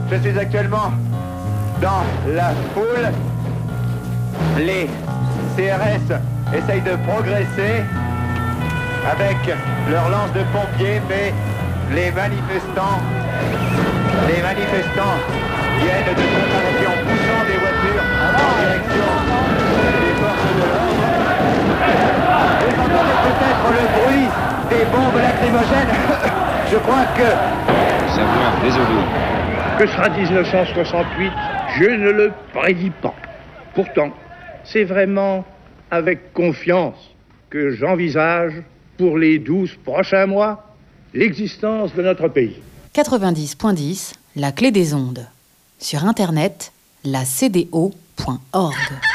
Je suis actuellement dans la foule. Les CRS essayent de progresser avec leur lance de pompiers, mais les manifestants viennent de s'arrêter en poussant des voitures en direction des forces de l'ordre. Vous entendez peut-être le bruit des bombes lacrymogènes. Je crois que... Savoir, désolé. Que sera 1968 ? Je ne le prédis pas. Pourtant, c'est vraiment avec confiance que j'envisage, pour les 12 prochains mois, l'existence de notre pays. 90.10, la clé des ondes. Sur internet, lacdo.org.